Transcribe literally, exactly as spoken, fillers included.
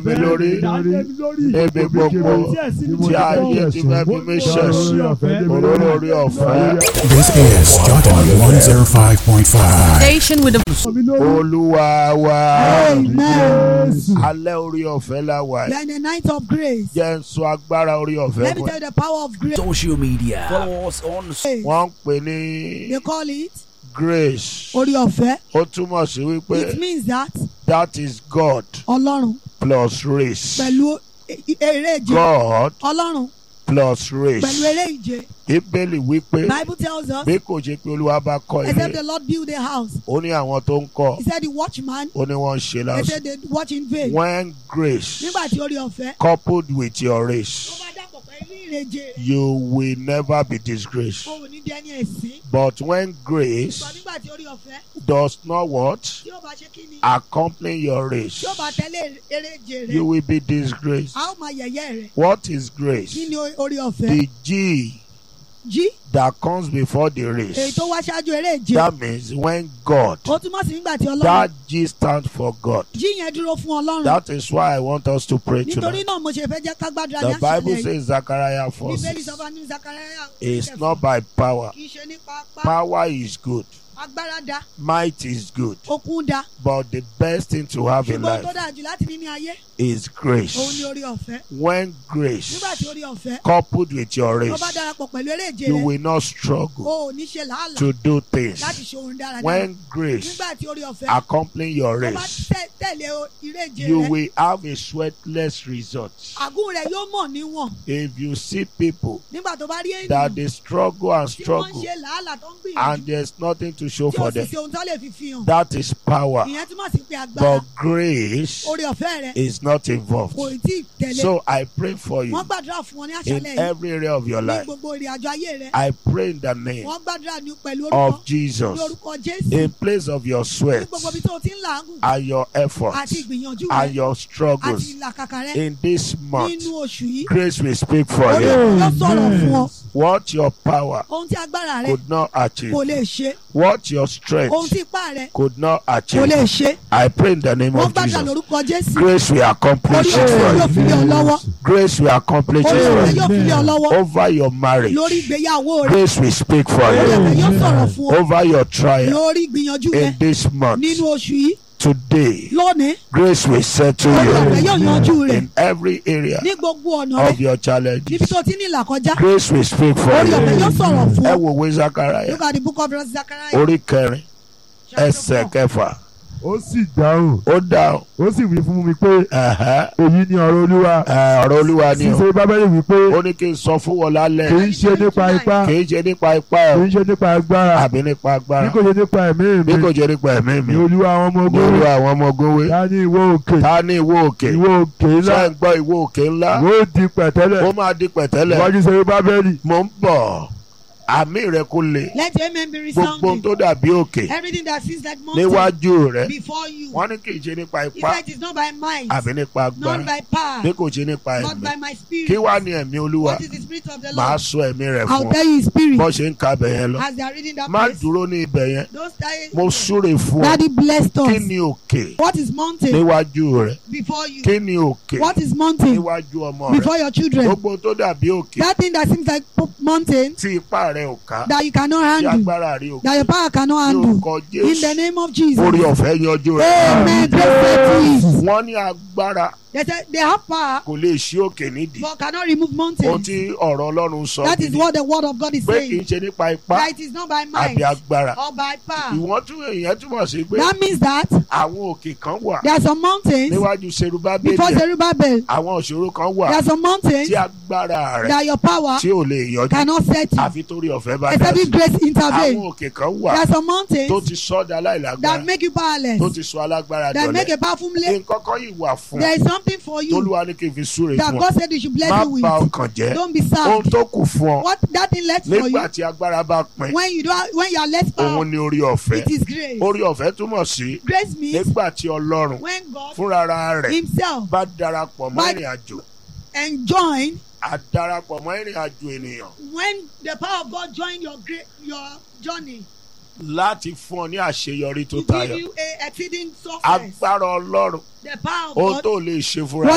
mi lórí níbi gbogbo tí ayé ti fẹ́ fi mí ṣẹ̀sín òróró orí ọ̀fẹ́. This is Jordan one oh five point five. Station with the Olúwa wa. Amen. Alẹ́ orí ọ̀fẹ́ la wà. We are in the night of grace. Jẹ́ ń sọ agbára orí ọ̀fẹ́ Let me fún tell you the power of grace. Social media. Follow us on wọ́n ń pè ní They call it grace. Orí ọ̀fẹ́. Ó túmọ̀ sí wípé It means that that is God Ọlọ́run plus race. pẹ̀lú eré ìje. God Ọlọ́run plus pẹ̀lú race. eré ìje. Bíbélì wípé Bible tells us, bí kò ṣe pé Olúwa bá kọ́ except the ilé, Lord build a house. ó ní àwọn tó ń kọ́, He said the watchman, ó ní wọ́n ń ṣe they lásán. said they watch in vain. When grace Nígbà tí orí ọ̀fẹ́. coupled with your Tó race, bá dàpọ̀ pẹ̀lú ìrèje. you will never be disgraced. O ò ní dẹ́ni ẹ̀sín. But when grace Sọ nígbà tí orí ọ̀fẹ́. does not what? Tí ó bá ṣe kí ni? Accompany your race, Tí ó bá tẹ̀lé eré ìje you rẹ̀. will be disgraced. A ó máa yẹ̀yẹ́ rẹ̀. What is grace? Kí ni orí ọ̀fẹ́? The G Jí. that comes before the Èyí race. tó wá ṣáájú eré ìje. That means when God, Ó túmọ̀ sí nígbà tí Ọlọ́run. that G stands for God. Jí yẹn dúró fún Ọlọ́run. That is why I want us to pray Nítorí tonight. náà mo ṣe fẹ́ jẹ́ ká gbàdúrà ní The Bible àṣálẹ́ yìí. says Zechariah four Bíbélì six. sọ fún ní Zachariah. It's not by power. Kì í ṣe nípa apá. Power is good. Agbára dá. Might is good. Okun dá. But the best thing to have in Ṣùgbọ́n tó life dáa jù láti ní ní ayé. is Òun ni grace. orí ọ̀fẹ́. When grace Nígbà tí orí ọ̀fẹ́. coupled with your Tó bá race, darapọ̀ pẹ̀lú eré ìje you rẹ̀. will not struggle O ò ní ṣe làálàá to do things. láti ṣe ohun dáradára. When grace Nígbà tí orí ọ̀fẹ́. accompany your Tó bá race, tẹ̀- tẹ̀lé o- eré ìje you rẹ̀. will have a sweatless result. Àgún rẹ̀ yóò mọ̀ níwọ̀n. If you see people Nígbà tó bá rí that ènìyàn. they struggle and Tí wọ́n ń struggle ṣe làálàá tó ń gbìyànjú. and there's nothing to show Tí for ó sì them, ṣe ohun tó lè fi fi hàn. that is power. Ìyẹn túmọ̀ sí pé agbára. But grace Orí ọ̀fẹ́ rẹ̀. is not involved. Kò tí ì tẹ̀lé. So I pray for you Wọ́n gbàdúrà fún wọn ní in àṣálẹ́ yìí. every area of your Ní life. gbogbo ìrìn àjò ayé rẹ̀. I pray in the name Wọ́n gbàdúrà ní pẹ̀lú orúkọ. of Ní Jesus, orúkọ Jésù. in place of your Ní sweat gbogbo ibi tó o ti ń làágùn. and your Àti efforts ìgbìyànjú and rẹ̀. your Àti struggles ìlàkàkà rẹ̀. in this month, Nínú oṣù yìí. grace will speak for Orí you. ọ̀fẹ́ yóò sọ̀rọ̀ fún ọ. What your power Ohun tí agbára rẹ̀ could not achieve, kò lè ṣe. what your Ohun strength tí ipá rẹ̀ could not kò lè achieve, ṣe. I pray in the name Wọ́n of gbàdúrà Jesus. lórúkọ Jésù. Grace will accomplish Orí it ọ̀fẹ́ yóò for fi you. lé ọ lọ́wọ́. Grace will accomplish Orí it ọ̀fẹ́ for yóò fi lé ọ you. lọ́wọ́. Over your marriage, Lórí ìgbéyàwó rẹ̀. grace will speak for Orí ọ̀fẹ́ you. yóò sọ̀rọ̀ fún ọ. Over your trial Lórí ìgbìyànjú rẹ̀. in this month, Nínú oṣù yìí. today, Lónìí. grace will settle Orí ọ̀fẹ́ you yóò yanjú rẹ̀. in every area Ní gbogbo ọ̀nà of rẹ̀. your Níbi challenges. tó ti ní ìlàkọjá. Grace will speak for Orí ọ̀fẹ́ yóò you. sọ̀rọ̀ fún Ẹ ọ. wo ìwé Zechariah Look at the book of Zechariah. orí kẹrin ẹsẹ̀ kẹfà. Ó sì dáhùn, Ó dáhùn. ó sì wí fún mi pé ẹ̀hẹ́, èyí ni ọ̀rọ̀ Olúwa. ẹ̀, ọ̀rọ̀ Olúwa ni o. Ṣíṣe Bábélì wí pé Ó ní kí n sọ fún wọn kì lálẹ́. í ṣe nípa ipá, Kì í ṣe nípa ipá kì ẹ̀ í ṣe nípa agbára, àbí nípa bí agbára. kò ṣe nípa ẹ̀mí Bí mi. kò jẹ́ nípa ẹ̀mí mi. Ní Olúwa àwọn ọmọ Ní ogun. olú àwọn ọmọ ogun wé. Ta ni ìwọ òkè? Ta ní ìwó òkè? Ìwọ òkè ńlá. Ṣé ń gbọ́ ìwó òkè ńlá? Ìwọ di pẹ̀tẹ́lẹ̀. Ó máa di pẹ̀tẹ́lẹ̀. Iwájú ṣe Bábélì. Mo ń bọ̀. Àmì rẹ̀ kò le. Let amen be Gbogbo ohun resounding. tó dàbí òkè Everything that seems like mountain níwájú rẹ̀. before you. Wọ́n ní kì í ṣe nípa He ipá said it's not by might, àbí nípa not agbára. by power, Bí kò ṣe nípa not by ẹ̀mí. my spirit. Kí wá ní ẹ̀mí Olúwa? What is the spirit of the Màá Lord? sọ ẹ̀mí rẹ̀ I'll fún ọ. tell you his spirit. Bọ́ ṣe ń ka ibẹ̀ yẹn lọ. As they are reading that Má place, dúró ní ibẹ̀ yẹn. don't stay. Mo súre fún ọ. Daddy blessed Kí us. ni òkè What is mountain níwájú rẹ̀? before you? Kí ni òkè What is mountain níwájú ọmọ rẹ̀? before your children? Gbogbo tó dàbí òkè That thing that seems like po- mountain tí ipá rẹ̀ ò ká, that you cannot tí handle, agbára rẹ̀ ò ká. that your power cannot Ní handle. orúkọ In the Jésù, name of Jesus. orí ọ̀fẹ́ yanjú rẹ̀. Amen. Grace settle it. Wọ́n ní agbára They said they have power kò lè ṣí òkè nídìí. but cannot remove Ohun mountains. tí ọ̀rọ̀ Ọlọ́run sọ That is nìyí. what the word of God is Pé kì í saying. ṣe nípa ipá That it is not by might àbí agbára. or by power. Ìwọ́n tún èèyàn túmọ̀ sí pé That means that àwọn òkè kan wà there are some mountains níwájú Serubábélì. before Zerubbabel. Àwọn òṣòro kan wà There are some mountains tí agbára rẹ̀ that your power tí ò lè yanjú cannot set you. àfi torí ọ̀fẹ́ bá dá Except sí. if grace intervene. Àwọn òkè kan There wà are some tó mountains ti sọ́dà láìlágbára, that make you powerless. tó ti sọ alágbára That make dọ̀lẹ́. a powerful lay. Nǹkan kan yìí wà fún There is something for you Tolúwa ní kí n fi súre that fún ọ. God said you should bless Má you with. bà ọkàn jẹ́. Don't be Ohun sad. tó kù fún ọ What that thing left for nígbà you tí agbára bá pin, when you don't when you are less òun power, ni orí ọ̀fẹ́. it is grace. Orí ọ̀fẹ́ túmọ̀ sí Grace means nígbà tí Ọlọ́run when God fúnra rẹ̀ himself bá darapọ̀ mọ́ By- ìrìn àjò. enjoin A darapọ̀ mọ́ ìrìn àjò ènìyàn when the power of God join your great your journey láti fún ọ ní àṣeyọrí tó to give tayọ. you a exceeding success. Agbára Ọlọ́run The power of ohun God tó lè ṣe fúnra